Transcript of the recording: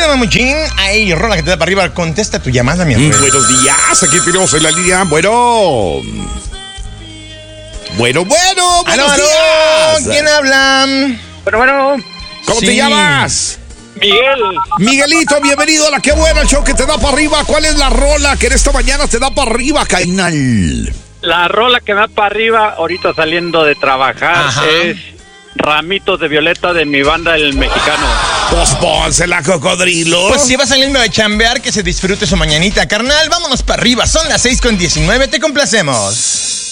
Bueno, mamuchín, ahí, rola que te da para arriba. Contesta tu llamada, mi amor. Buenos días, aquí tenemos en la línea. Bueno, buenos días. ¿Quién habla? Bueno. ¿Cómo Sí. te llamas? Miguel. Miguelito, bienvenido a la que buena, el show que te da para arriba. ¿Cuál es la rola que en esta mañana te da para arriba, Cainal? La rola que da para arriba ahorita saliendo de trabajar. Ajá. Es Ramitos de Violeta de mi banda El Mexicano. Pues pónsela, cocodrilo. Pues si va saliendo de chambear, que se disfrute su mañanita, carnal. Vámonos para arriba, son las 6:19, te complacemos.